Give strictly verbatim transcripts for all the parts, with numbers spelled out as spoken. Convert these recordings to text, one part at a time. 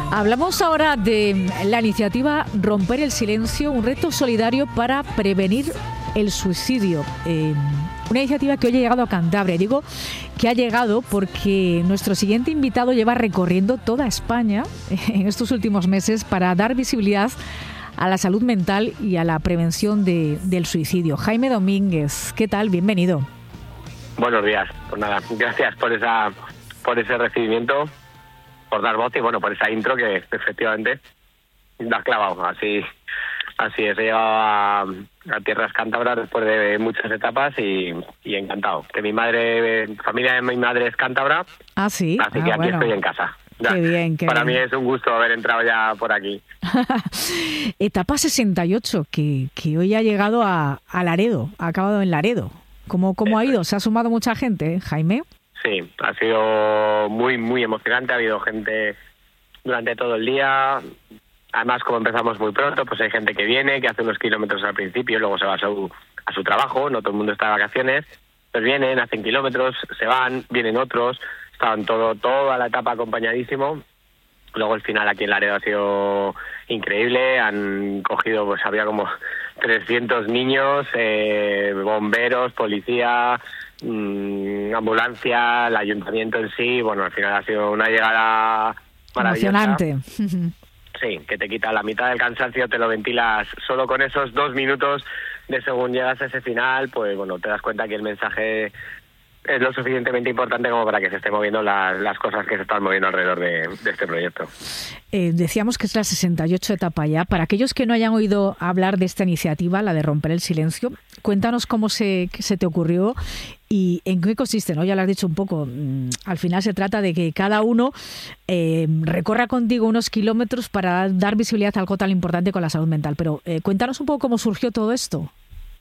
Hablamos ahora de la iniciativa Romper el Silencio, un reto solidario para prevenir el suicidio. Eh, una iniciativa que hoy ha llegado a Cantabria. Digo que ha llegado porque nuestro siguiente invitado lleva recorriendo toda España en estos últimos meses para dar visibilidad a la salud mental y a la prevención de, del suicidio. Jaime Domínguez, ¿qué tal? Bienvenido. Buenos días. Pues nada, gracias por esa por ese recibimiento, por dar voz y bueno, por esa intro que efectivamente la has clavado. Así, así es, he llegado a, a tierras cántabras después de muchas etapas y, y encantado. Que mi madre, familia de mi madre es cántabra. Ah, sí. Así ah, que aquí bueno. estoy en casa. Ya, qué bien, qué para bien. mí es un gusto haber entrado ya por aquí. Etapa sesenta y ocho, que, que hoy ha llegado a, a Laredo, ha acabado en Laredo. ¿Cómo, cómo ha ido? ¿Se ha sumado mucha gente, eh, Jaime? Sí, ha sido muy, muy emocionante. Ha habido gente durante todo el día. Además, como empezamos muy pronto, pues hay gente que viene, que hace unos kilómetros al principio, luego se va a su, a su trabajo. No todo el mundo está de vacaciones. Pues vienen, hacen kilómetros, se van, vienen otros. Estaban todo, toda la etapa acompañadísimo. Luego el final aquí en Laredo ha sido increíble. Han cogido, pues había como trescientos niños, eh, bomberos, policía, mmm, ambulancia, el ayuntamiento en sí. Bueno, al final ha sido una llegada maravillosa. Emocionante. Sí, que te quita la mitad del cansancio, te lo ventilas solo con esos dos minutos de según llegas a ese final, pues bueno, te das cuenta que el mensaje es lo suficientemente importante como para que se estén moviendo las, las cosas que se están moviendo alrededor de, de este proyecto. Eh, decíamos que es la sesenta y ocho etapa ya. Para aquellos que no hayan oído hablar de esta iniciativa, la de Romper el Silencio, cuéntanos cómo se, se te ocurrió y en qué consiste, ¿no? Ya lo has dicho un poco. Al final se trata de que cada uno eh, recorra contigo unos kilómetros para dar visibilidad a algo tan importante con la salud mental. Pero eh, cuéntanos un poco cómo surgió todo esto.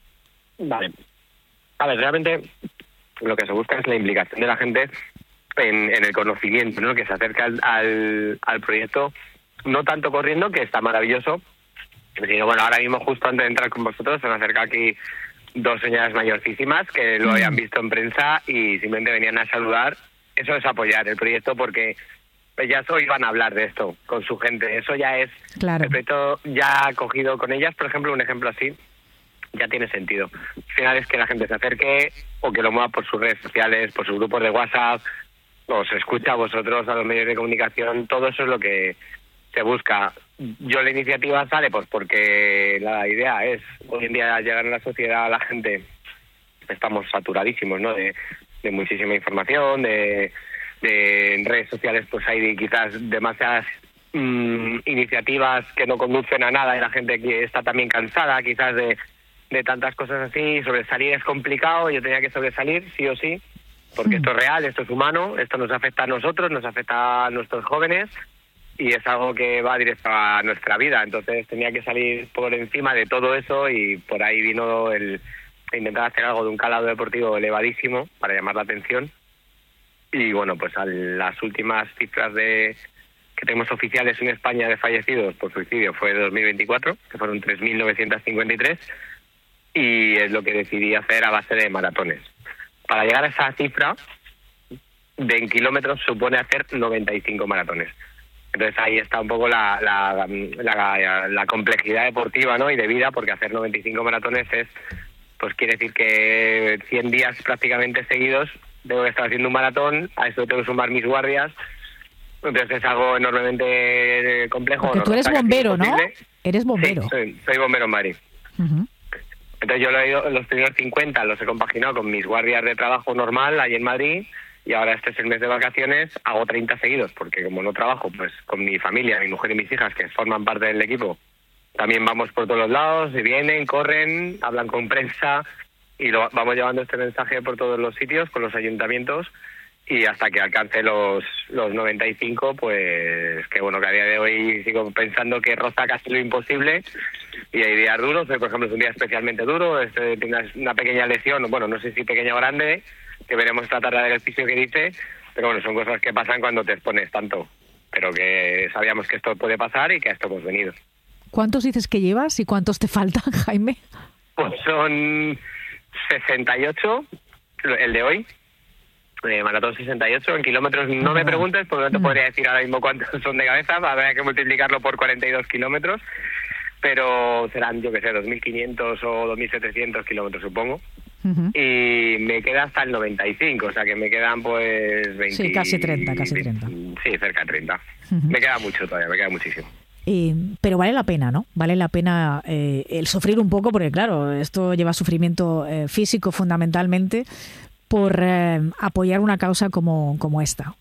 Vale. A ver, realmente lo que se busca es la implicación de la gente en, en el conocimiento, ¿no? Que se acerca al, al, al proyecto, no tanto corriendo, que está maravilloso, sino bueno, ahora mismo justo antes de entrar con vosotros se me acerca aquí dos señoras mayorcísimas que lo habían visto en prensa y simplemente venían a saludar. Eso es apoyar el proyecto porque ellas hoy van a hablar de esto con su gente. Eso ya es, claro. El proyecto ya ha cogido con ellas, por ejemplo, un ejemplo así, ya tiene sentido. Al final es que la gente se acerque o que lo mueva por sus redes sociales, por sus grupos de WhatsApp, o se escucha a vosotros, a los medios de comunicación. Todo eso es lo que se busca. Yo la iniciativa sale pues porque la idea es hoy en día llegar a la sociedad, a la gente. Estamos saturadísimos, ¿no? De, de muchísima información, de, de en redes sociales pues hay quizás demasiadas mmm, iniciativas que no conducen a nada y la gente que está también cansada quizás de de tantas cosas así. Sobresalir es complicado, yo tenía que sobresalir sí o sí, porque esto es real, esto es humano, esto nos afecta a nosotros, nos afecta a nuestros jóvenes y es algo que va directo a nuestra vida, entonces tenía que salir por encima de todo eso y por ahí vino el intentar hacer algo de un calado deportivo elevadísimo para llamar la atención y bueno, pues a las últimas cifras de que tenemos oficiales en España de fallecidos por suicidio fue de dos mil veinticuatro, que fueron tres mil novecientos cincuenta y tres y es lo que decidí hacer a base de maratones. Para llegar a esa cifra de en kilómetros supone hacer noventa y cinco maratones. Entonces ahí está un poco la, la, la, la complejidad deportiva, ¿no? Y de vida, porque hacer noventa y cinco maratones es, pues quiere decir que cien días prácticamente seguidos tengo que estar haciendo un maratón, a eso tengo que sumar mis guardias, entonces es algo enormemente complejo. Porque tú eres bombero, ¿no? Eres bombero. Sí, soy, soy bombero en Madrid. Uh-huh. Entonces yo lo he ido, los primeros cincuenta los he compaginado con mis guardias de trabajo normal ahí en Madrid y ahora este es el mes de vacaciones, hago treinta seguidos porque como no trabajo pues con mi familia, mi mujer y mis hijas que forman parte del equipo, también vamos por todos los lados y vienen, corren, hablan con prensa y lo, vamos llevando este mensaje por todos los sitios con los ayuntamientos y hasta que alcance los los noventa y cinco, pues que bueno, que a día de hoy sigo pensando que roza casi lo imposible y hay días duros. Hoy, por ejemplo, es un día especialmente duro, este, tiene una, una pequeña lesión, bueno, no sé si pequeña o grande, que veremos esta tarde del ejercicio que dice, pero bueno, son cosas que pasan cuando te expones tanto, pero que sabíamos que esto puede pasar y que a esto hemos venido. ¿Cuántos dices que llevas y cuántos te faltan, Jaime? Pues son sesenta y ocho, el de hoy. Eh, maratón sesenta y ocho, en kilómetros no me preguntes porque no te podría decir ahora mismo cuántos son de cabeza, habrá que multiplicarlo por cuarenta y dos kilómetros, pero serán, yo que sé, dos mil quinientos o dos mil setecientos kilómetros, supongo. Uh-huh. Y me queda hasta el noventa y cinco, o sea que me quedan pues veinte... Sí, casi treinta, casi treinta. Sí, cerca de treinta. Uh-huh. Me queda mucho todavía, me queda muchísimo. Eh, pero vale la pena, ¿no? Vale la pena eh, el sufrir un poco, porque claro, esto lleva sufrimiento eh, físico fundamentalmente, por eh, apoyar una causa como, como esta.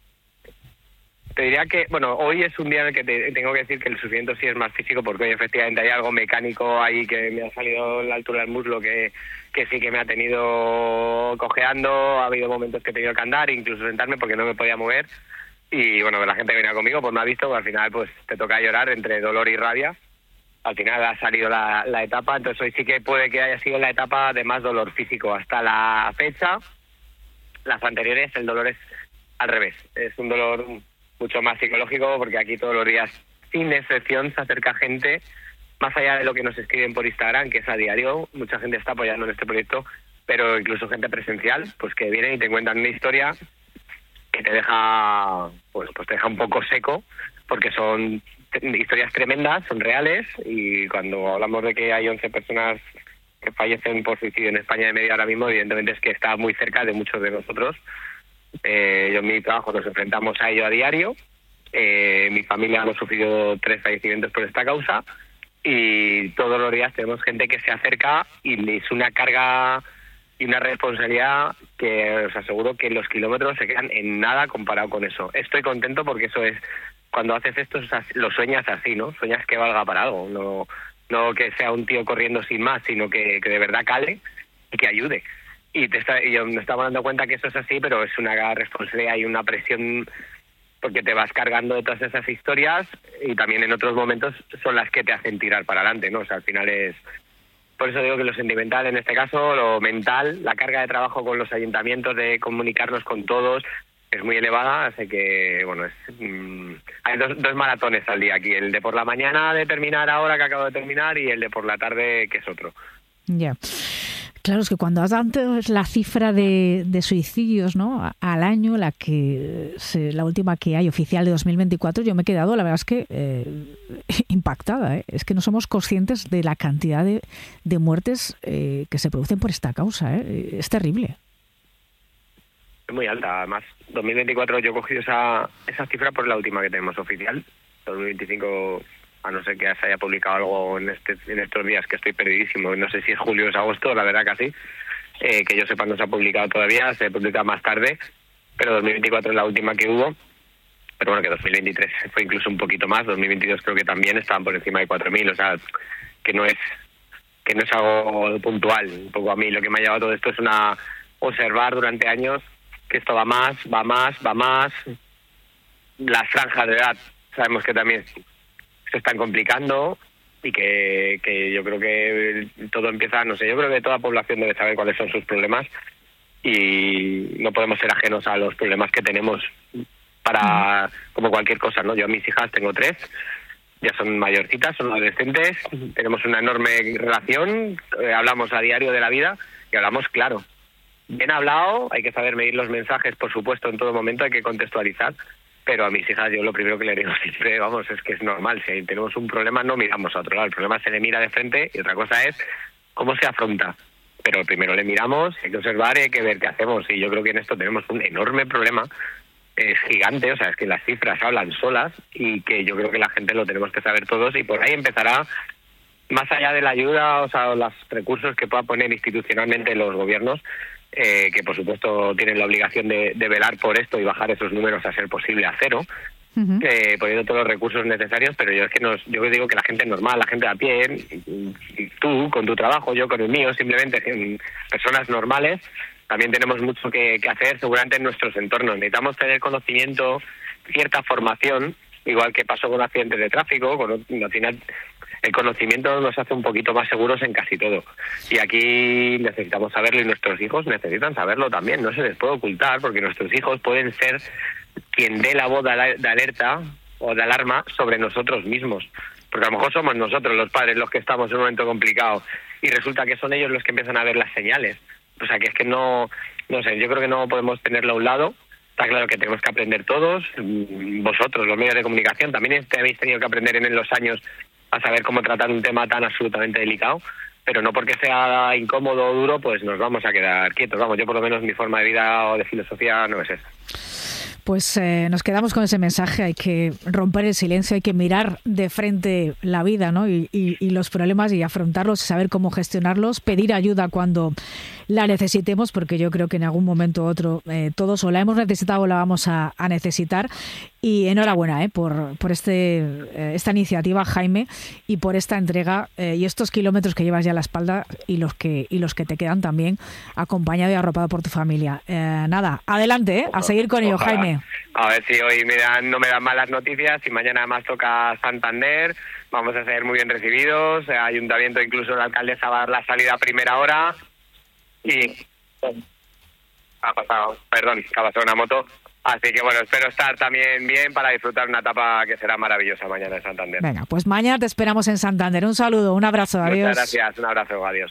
Te diría que, bueno, hoy es un día en el que te, tengo que decir que el sufrimiento sí es más físico, porque hoy efectivamente hay algo mecánico ahí que me ha salido a la altura del muslo que, que sí que me ha tenido cojeando. Ha habido momentos que he tenido que andar, incluso sentarme porque no me podía mover. Y bueno, la gente que venía conmigo pues me ha visto, pues al final pues te toca llorar entre dolor y rabia. Al final ha salido la, la etapa, entonces hoy sí que puede que haya sido la etapa de más dolor físico. Hasta la fecha, las anteriores, el dolor es al revés. Es un dolor mucho más psicológico, porque aquí todos los días, sin excepción, se acerca gente, más allá de lo que nos escriben por Instagram, que es a diario. Mucha gente está apoyando en este proyecto, pero incluso gente presencial, pues que viene y te cuentan una historia que te deja, pues, pues te deja un poco seco, porque son historias tremendas, son reales, y cuando hablamos de que hay once personas que fallecen por suicidio en España de media ahora mismo, evidentemente es que está muy cerca de muchos de nosotros. Eh, yo en mi trabajo nos enfrentamos a ello a diario. Eh, mi familia hemos sufrido tres fallecimientos por esta causa, y todos los días tenemos gente que se acerca y es una carga y una responsabilidad que os aseguro que los kilómetros se quedan en nada comparado con eso. Estoy contento porque eso es, cuando haces esto lo sueñas así, ¿no? Sueñas que valga para algo, no, no que sea un tío corriendo sin más, sino que, que de verdad cale y que ayude. Y, te está, y yo me estaba dando cuenta que eso es así, pero es una responsabilidad y una presión, porque te vas cargando de todas esas historias, y también en otros momentos son las que te hacen tirar para adelante, ¿no? O sea, al final es... Por eso digo que lo sentimental, en este caso, lo mental, la carga de trabajo con los ayuntamientos, de comunicarnos con todos, es muy elevada, así que, bueno, es, mmm, hay dos, dos maratones al día aquí, el de por la mañana de terminar ahora, que acabo de terminar, y el de por la tarde, que es otro. Ya. Yeah. Claro, es que cuando has dado la cifra de, de suicidios, ¿no?, al año, la que se, la última que hay oficial de dos mil veinticuatro, yo me he quedado, la verdad es que eh, impactada. ¿eh? Es que no somos conscientes de la cantidad de, de muertes eh, que se producen por esta causa. ¿eh? Es terrible. Es muy alta. Además, dos mil veinticuatro yo he cogido esa, esa cifra por la última que tenemos oficial. dos mil veinticinco... a no ser que se haya publicado algo en este en estos días, que estoy perdidísimo, no sé si es julio o es agosto, la verdad casi, eh, que yo sepa no se ha publicado todavía, se publica más tarde, pero dos mil veinticuatro es la última que hubo, pero bueno, que dos mil veintitrés fue incluso un poquito más, dos mil veintidós creo que también estaban por encima de cuatro mil, o sea, que no es que no es algo puntual. Un poco a mí lo que me ha llevado todo esto es una observar durante años que esto va más, va más, va más, las franjas de edad sabemos que también se están complicando, y que, que yo creo que todo empieza, no sé, yo creo que toda población debe saber cuáles son sus problemas, y no podemos ser ajenos a los problemas que tenemos para, como cualquier cosa, ¿no? Yo a mis hijas tengo tres, ya son mayorcitas, son adolescentes, tenemos una enorme relación, eh, hablamos a diario de la vida y hablamos claro. Bien hablado, hay que saber medir los mensajes, por supuesto, en todo momento hay que contextualizar, pero a mis hijas yo lo primero que le digo siempre, vamos, es que es normal, si tenemos un problema no miramos a otro lado, el problema se le mira de frente y otra cosa es cómo se afronta. Pero primero le miramos, hay que observar y hay que ver qué hacemos, y yo creo que en esto tenemos un enorme problema, es gigante, o sea, es que las cifras hablan solas, y que yo creo que la gente lo tenemos que saber todos, y por ahí empezará, más allá de la ayuda, o sea, los recursos que pueda poner institucionalmente los gobiernos, Eh, que por supuesto tienen la obligación de, de velar por esto y bajar esos números a ser posible a cero, uh-huh. eh, poniendo todos los recursos necesarios, pero yo es que nos, yo digo que la gente normal, la gente de a pie, y, y tú con tu trabajo, yo con el mío, simplemente personas normales, también tenemos mucho que, que hacer seguramente en nuestros entornos. Necesitamos tener conocimiento, cierta formación, igual que pasó con accidentes de tráfico, con, al final el conocimiento nos hace un poquito más seguros en casi todo. Y aquí necesitamos saberlo, y nuestros hijos necesitan saberlo también. No se les puede ocultar, porque nuestros hijos pueden ser quien dé la voz de alerta o de alarma sobre nosotros mismos. Porque a lo mejor somos nosotros los padres los que estamos en un momento complicado, y resulta que son ellos los que empiezan a ver las señales. O sea, que es que no, no sé, yo creo que no podemos tenerlo a un lado. Está claro que tenemos que aprender todos, vosotros, los medios de comunicación, también habéis tenido que aprender en los años a saber cómo tratar un tema tan absolutamente delicado, pero no porque sea incómodo o duro, pues nos vamos a quedar quietos. Vamos, yo por lo menos mi forma de vida o de filosofía no es esa. Pues eh, nos quedamos con ese mensaje, hay que romper el silencio, hay que mirar de frente la vida, ¿no? y, y, y los problemas y afrontarlos, saber cómo gestionarlos, pedir ayuda cuando la necesitemos, porque yo creo que en algún momento u otro eh, todos o la hemos necesitado o la vamos a, a necesitar. Y enhorabuena eh, por, por este, eh, esta iniciativa, Jaime, y por esta entrega eh, y estos kilómetros que llevas ya a la espalda y los que y los que te quedan también, acompañado y arropado por tu familia. Eh, nada, adelante, eh, a seguir con ello, Jaime. A ver si hoy me dan, no me dan malas noticias y mañana además toca Santander. Vamos a ser muy bien recibidos. El ayuntamiento, incluso la alcaldesa va a dar la salida a primera hora. Y ha pasado, perdón, ha pasado una moto. Así que bueno, espero estar también bien para disfrutar una etapa que será maravillosa mañana en Santander. Venga, pues mañana te esperamos en Santander. Un saludo, un abrazo, adiós. Muchas gracias, un abrazo, adiós.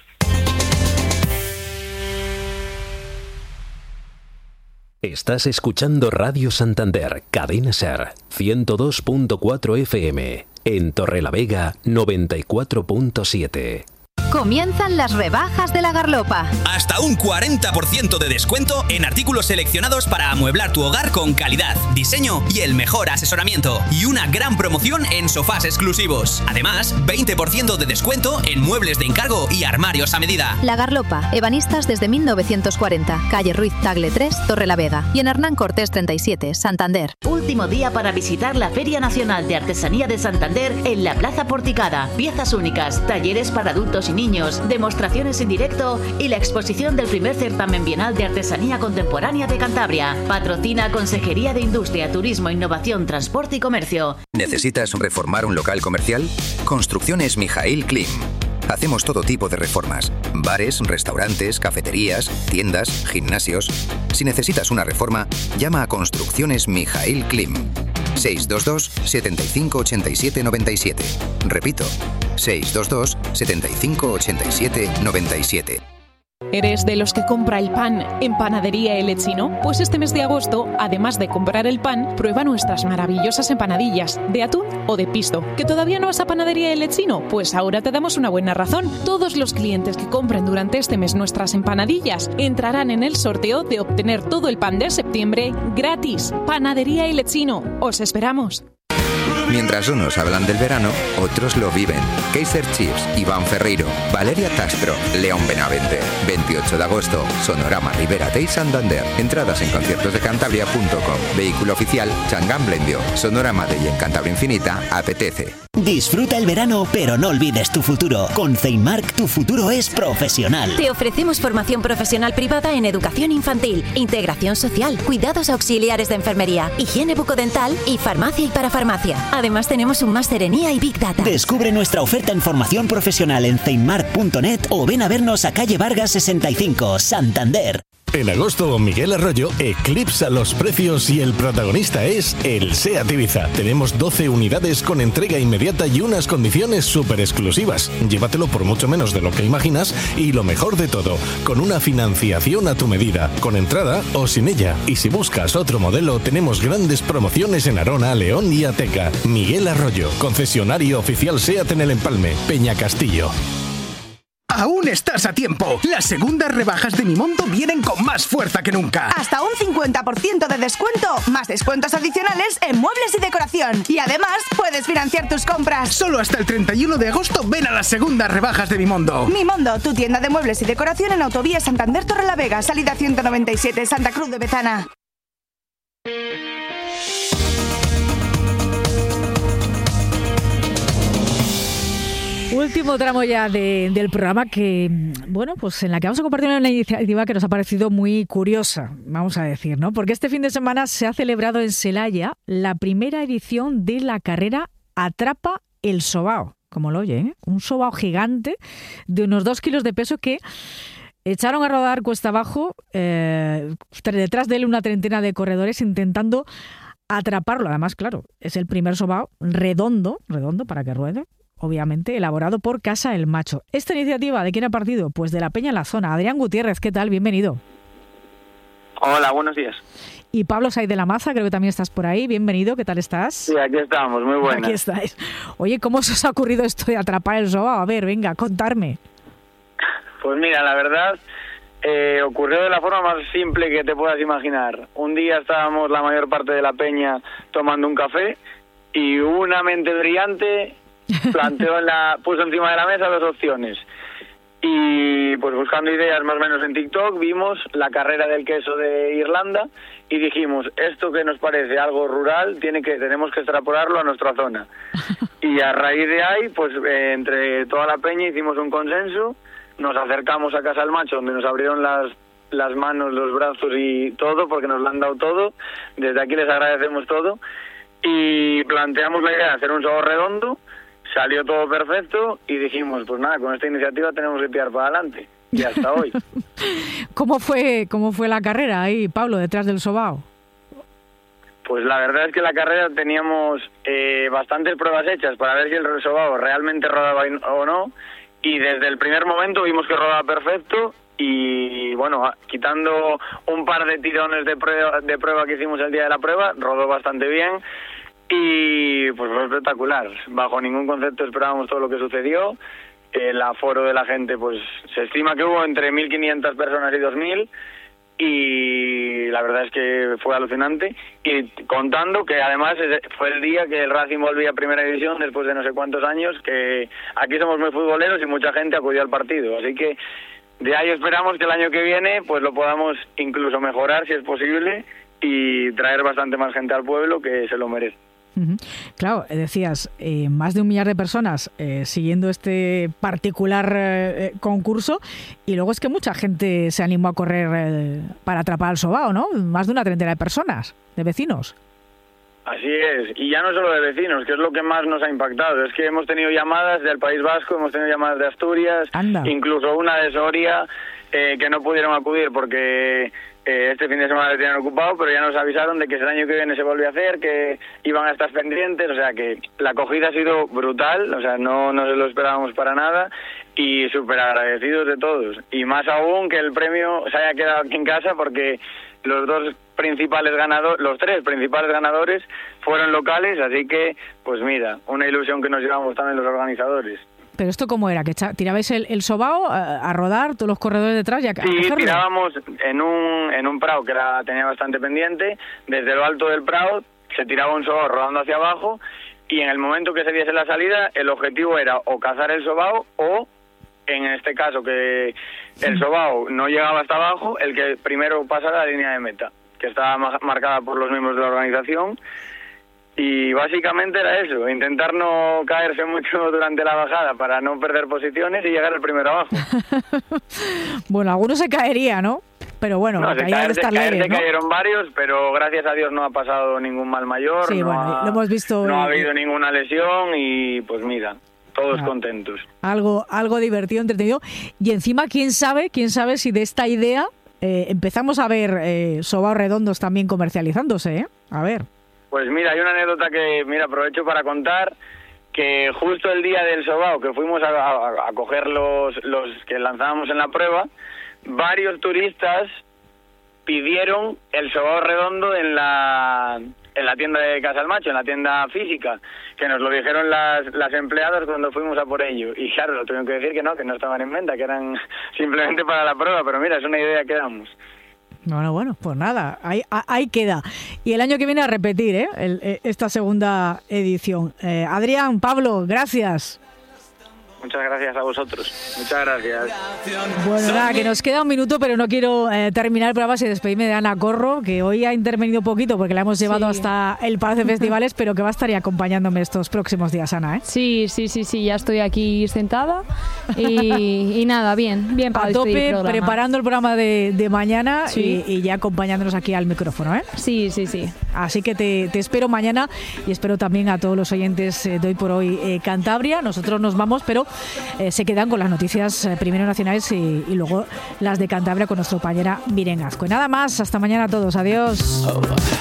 Estás escuchando Radio Santander, Cadena Ser, ciento dos punto cuatro F M, en Torrelavega, noventa y cuatro punto siete. Comienzan las rebajas de La Garlopa. Hasta un cuarenta por ciento de descuento en artículos seleccionados para amueblar tu hogar con calidad, diseño y el mejor asesoramiento. Y una gran promoción en sofás exclusivos. Además, veinte por ciento de descuento en muebles de encargo y armarios a medida. La Garlopa, ebanistas desde mil novecientos cuarenta, calle Ruiz Tagle tres, Torrelavega. Y en Hernán Cortés treinta y siete, Santander. Último día para visitar la Feria Nacional de Artesanía de Santander en la Plaza Porticada. Piezas únicas, talleres para adultos y niños, demostraciones en directo y la exposición del primer certamen bienal de artesanía contemporánea de Cantabria. Patrocina Consejería de Industria, Turismo, Innovación, Transporte y Comercio. ¿Necesitas reformar un local comercial? Construcciones Mijaíl Klim. Hacemos todo tipo de reformas: bares, restaurantes, cafeterías, tiendas, gimnasios. Si necesitas una reforma, llama a Construcciones Mijaíl Klim. seis dos dos, setenta y cinco, ochenta y siete, noventa y siete. Repito, seis dos dos, setenta y cinco, ochenta y siete, noventa y siete. ¿Eres de los que compra el pan en Panadería El Lechino? Pues este mes de agosto, además de comprar el pan, prueba nuestras maravillosas empanadillas de atún o de pisto. ¿Que todavía no vas a Panadería El Lechino? Pues ahora te damos una buena razón. Todos los clientes que compren durante este mes nuestras empanadillas entrarán en el sorteo de obtener todo el pan de septiembre gratis. Panadería El Lechino. Os esperamos. Mientras unos hablan del verano, otros lo viven. Kaiser Chiefs, Iván Ferreiro, Valeria Castro, León Benavente. veintiocho de agosto, Sonorama Ribera y Santander. Entradas en conciertos de cantabria punto com. Vehículo oficial, Changán Blendio. Sonorama de y en Cantabria Infinita, apetece. Disfruta el verano, pero no olvides tu futuro. Con Ceinmark, tu futuro es profesional. Te ofrecemos formación profesional privada en educación infantil, integración social, cuidados auxiliares de enfermería, higiene bucodental y farmacia y parafarmacia. Además tenemos un máster en I A y Big Data. Descubre nuestra oferta en formación profesional en ceinmark punto net o ven a vernos a calle Vargas sesenta y cinco, Santander. En agosto, Miguel Arroyo eclipsa los precios y el protagonista es el SEAT Ibiza. Tenemos doce unidades con entrega inmediata y unas condiciones súper exclusivas. Llévatelo por mucho menos de lo que imaginas y lo mejor de todo, con una financiación a tu medida, con entrada o sin ella. Y si buscas otro modelo, tenemos grandes promociones en Arona, León y Ateca. Miguel Arroyo, concesionario oficial SEAT en El Empalme, Peña Castillo. Aún estás a tiempo. Las segundas rebajas de Mimondo vienen con más fuerza que nunca. Hasta un cincuenta por ciento de descuento, más descuentos adicionales en muebles y decoración. Y además, puedes financiar tus compras. Solo hasta el treinta y uno de agosto ven a las segundas rebajas de Mimondo. Mimondo, tu tienda de muebles y decoración en Autovía Santander Torrelavega, salida ciento noventa y siete, Santa Cruz de Bezana. Último tramo ya de, del programa que, bueno, pues en la que vamos a compartir una iniciativa que nos ha parecido muy curiosa, vamos a decir, ¿no? Porque este fin de semana se ha celebrado en Celaya la primera edición de la carrera Atrapa el Sobao, como lo oye, ¿eh? Un sobao gigante de unos dos kilos de peso que echaron a rodar cuesta abajo, eh, detrás de él una treintena de corredores intentando atraparlo. Además, claro, es el primer sobao redondo, redondo para que ruede, obviamente, elaborado por Casa El Macho. ¿Esta iniciativa de quién ha partido? Pues de la Peña en la Zona. Adrián Gutiérrez, ¿qué tal? Bienvenido. Hola, buenos días. Y Pablo Saiz de la Maza, creo que también estás por ahí. Bienvenido, ¿qué tal estás? Sí, aquí estamos, muy buenas. Aquí estáis. Oye, ¿cómo se os ha ocurrido esto de atrapar el sobao? A ver, venga, contarme. Pues mira, la verdad, eh, ocurrió de la forma más simple que te puedas imaginar. Un día estábamos la mayor parte de la peña tomando un café y una mente brillante planteó en la, puso encima de la mesa dos opciones. Y pues buscando ideas más o menos en TikTok vimos la carrera del queso de Irlanda y dijimos, esto que nos parece algo rural, tiene que tenemos que extrapolarlo a nuestra zona. Y a raíz de ahí, pues eh, entre toda la peña hicimos un consenso, nos acercamos a Casa El Macho, donde nos abrieron las, las manos, los brazos y todo, porque nos lo han dado todo. Desde aquí les agradecemos todo. Y planteamos la idea de hacer un sobao redondo. Salió todo perfecto y dijimos, pues nada, con esta iniciativa tenemos que tirar para adelante. Y hasta hoy. ¿Cómo fue cómo fue la carrera ahí, Pablo, detrás del sobao? Pues la verdad es que la carrera teníamos eh, bastantes pruebas hechas para ver si el sobao realmente rodaba o no. Y desde el primer momento vimos que rodaba perfecto. Y bueno, quitando un par de tirones de prueba, de prueba que hicimos el día de la prueba, rodó bastante bien. Y pues fue espectacular. Bajo ningún concepto esperábamos todo lo que sucedió. El aforo de la gente, pues se estima que hubo entre mil quinientas personas y dos mil. Y la verdad es que fue alucinante. Y contando que además fue el día que el Racing volvía a Primera División después de no sé cuántos años, que aquí somos muy futboleros y mucha gente acudió al partido. Así que de ahí esperamos que el año que viene pues lo podamos incluso mejorar si es posible y traer bastante más gente al pueblo, que se lo merece. Uh-huh. Claro, decías, eh, más de un millar de personas eh, siguiendo este particular eh, concurso, y luego es que mucha gente se animó a correr eh, para atrapar al sobao, ¿no? Más de una treintena de personas, de vecinos. Así es, y ya no solo de vecinos, que es lo que más nos ha impactado, es que hemos tenido llamadas del País Vasco, hemos tenido llamadas de Asturias, Anda. Incluso una de Soria, eh, que no pudieron acudir porque eh, este fin de semana lo tenían ocupado, pero ya nos avisaron de que el año que viene se volvió a hacer, que iban a estar pendientes, o sea que la acogida ha sido brutal, o sea, no, no se lo esperábamos para nada, y súper agradecidos de todos, y más aún que el premio se haya quedado aquí en casa, porque los dos principales ganadores, los tres principales ganadores fueron locales, así que, pues mira, una ilusión que nos llevamos también los organizadores. ¿Pero esto cómo era? ¿Que tirabais el, el sobao a, a rodar, todos los corredores detrás y a, a Sí, cogerlo? tirábamos en un, en un prado que era, tenía bastante pendiente, desde lo alto del prado se tiraba un sobao rodando hacia abajo, y en el momento que se diese la salida, el objetivo era o cazar el sobao o, en este caso que el sobao no llegaba hasta abajo, el que primero pasara la línea de meta, que estaba marcada por los miembros de la organización. Y básicamente era eso, intentar no caerse mucho durante la bajada para no perder posiciones y llegar el primero abajo. Bueno, algunos se caería, ¿no? Pero bueno, no, caían de estar caer, leves, se ¿no? cayeron varios, pero gracias a Dios no ha pasado ningún mal mayor. Sí, no bueno, ha, lo hemos visto. No y, ha habido ninguna lesión y pues mira, todos ah, contentos. Algo, algo divertido, entretenido. Y encima, quién sabe, quién sabe si de esta idea eh, empezamos a ver eh, sobaos redondos también comercializándose, ¿eh? A ver. Pues mira, hay una anécdota que, mira, aprovecho para contar, que justo el día del sobao, que fuimos a, a, a coger los, los que lanzábamos en la prueba, varios turistas pidieron el sobao redondo en la en la tienda de Casa El Macho, en la tienda física, que nos lo dijeron las, las empleadas cuando fuimos a por ello. Y claro, lo tuvieron que decir que no, que no estaban en venta, que eran simplemente para la prueba, pero mira, es una idea que damos. Bueno, bueno, pues nada, ahí, ahí queda. Y el año que viene a repetir, ¿eh? El, esta segunda edición. Eh, Adrián, Pablo, gracias. Muchas gracias a vosotros. Muchas gracias. Bueno, nada, que nos queda un minuto, pero no quiero eh, terminar el programa sin despedirme de Ana Corro, que hoy ha intervenido poquito porque la hemos llevado sí. hasta el Palacio de Festivales, pero que va a estar acompañándome estos próximos días, Ana, ¿eh? Sí, sí, sí, sí, ya estoy aquí sentada y, y nada, bien, bien para a tope, el preparando el programa de, de mañana sí. y, y ya acompañándonos aquí al micrófono, ¿eh? Sí, sí, sí. Así que te, te espero mañana y espero también a todos los oyentes de Hoy por Hoy eh, Cantabria. Nosotros nos vamos, pero Eh, se quedan con las noticias eh, primero nacionales y, y luego las de Cantabria con nuestra compañera Miren Azcue. Nada más, hasta mañana a todos, adiós.